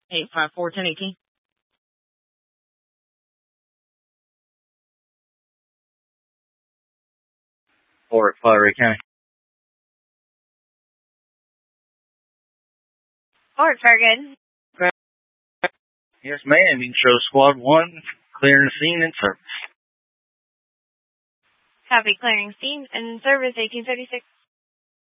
854-1018. Or at Fire County. Fort Farragut. Yes, ma'am. You can show Squad 1, clearing the scene and service. Copy, clearing scene and service 1836.